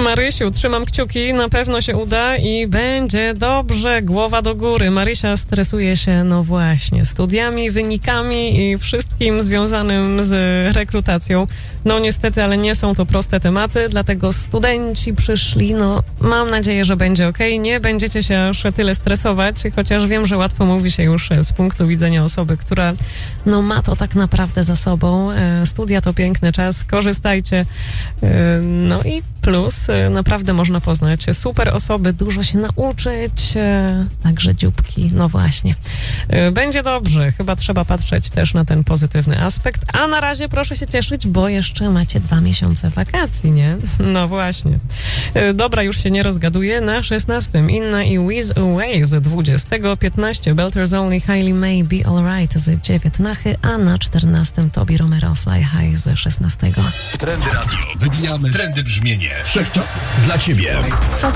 Marysiu, trzymam kciuki, na pewno się uda i będzie dobrze, głowa do góry. Marysia stresuje się, no właśnie, studiami, wynikami i wszystkim związanym z rekrutacją. No niestety, ale nie są to proste tematy, dlatego studenci przyszli, no mam nadzieję, że będzie okej. Nie będziecie się aż tyle stresować, chociaż wiem, że łatwo mówi się już z punktu widzenia osoby, która no ma to tak naprawdę za sobą. Studia to piękny czas, korzystajcie. No i plus, naprawdę można poznać super osoby, dużo się nauczyć, także dzióbki, no właśnie. Będzie dobrze, chyba trzeba patrzeć też na ten pozytywny aspekt, a na razie proszę się cieszyć, bo jeszcze macie 2 miesiące wakacji, nie? No właśnie. Dobra, już się nie rozgaduję. Na 16 Inna i Wiz Away z 20, 15 Belters Only, Hailey May, Be Alright z 19, a na 14 Tobi Romero, Fly High z 16. Trendy Radio. Wybijamy trendy brzmienie wszechczasów dla Ciebie.